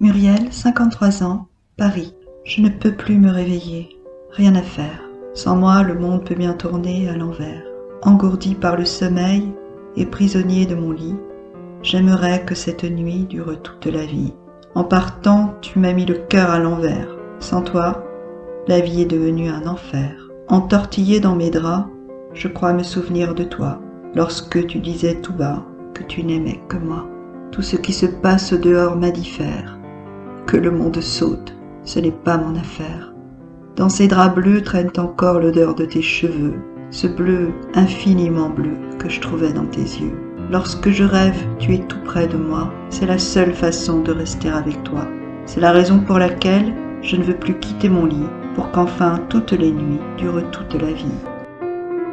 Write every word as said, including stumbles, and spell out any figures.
Muriel, cinquante-trois ans, Paris. Je ne peux plus me réveiller. Rien à faire. Sans moi, le monde peut bien tourner à l'envers. Engourdi par le sommeil et prisonnier de mon lit, j'aimerais que cette nuit dure toute la vie. En partant, tu m'as mis le cœur à l'envers. Sans toi, la vie est devenue un enfer. Entortillé dans mes draps, je crois me souvenir de toi, lorsque tu disais tout bas que tu n'aimais que moi. Tout ce qui se passe dehors m'a dit faire. Que le monde saute, ce n'est pas mon affaire. Dans ces draps bleus traîne encore l'odeur de tes cheveux, ce bleu infiniment bleu que je trouvais dans tes yeux. Lorsque je rêve, tu es tout près de moi, c'est la seule façon de rester avec toi. C'est la raison pour laquelle je ne veux plus quitter mon lit, pour qu'enfin toutes les nuits durent toute la vie.